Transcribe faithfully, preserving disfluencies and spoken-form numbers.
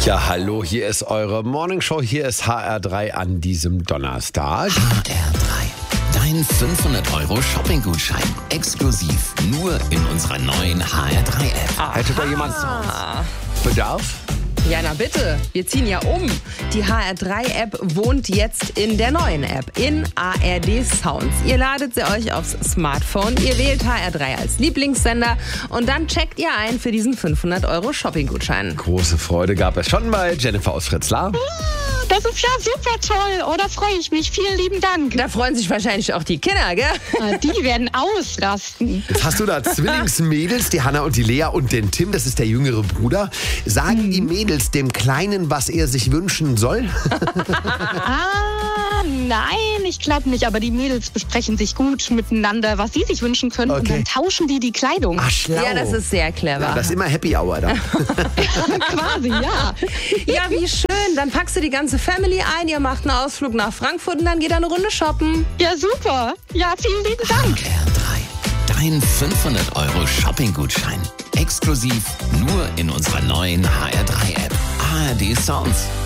Ja, hallo, hier ist eure Morningshow, hier ist H R drei an diesem Donnerstag. H R drei, dein fünfhundert Euro Shopping-Gutschein. Exklusiv nur in unserer neuen H R drei App. Hätte da jemand Bedarf? Ja, na bitte. Wir ziehen ja um. Die H R drei App wohnt jetzt in der neuen App, in A R D Sounds. Ihr ladet sie euch aufs Smartphone, ihr wählt H R drei als Lieblingssender und dann checkt ihr ein für diesen fünfhundert Euro Shopping-Gutschein. Große Freude gab es schon bei Jennifer aus Fritzlar. Das ist ja super toll, oh, da freue ich mich. Vielen lieben Dank. Da freuen sich wahrscheinlich auch die Kinder, gell? Die werden ausrasten. Jetzt hast du da Zwillingsmädels, die Hanna und die Lea und den Tim, das ist der jüngere Bruder. Sagen die Mädels dem Kleinen, was er sich wünschen soll? Ah, nein, ich glaube nicht. Aber die Mädels besprechen sich gut miteinander, was sie sich wünschen können. Okay. Und dann tauschen die die Kleidung. Ach, schlau. Ja, das ist sehr clever. Ja, das ist immer Happy Hour da. Quasi, ja. Ja, wie schön. Dann packst du die ganze Family ein, ihr macht einen Ausflug nach Frankfurt und dann geht ihr eine Runde shoppen. Ja, super. Ja, vielen lieben Dank. H R drei, dein fünfhundert Euro Shopping-Gutschein. Exklusiv nur in unserer neuen H R drei App. A R D Sounds.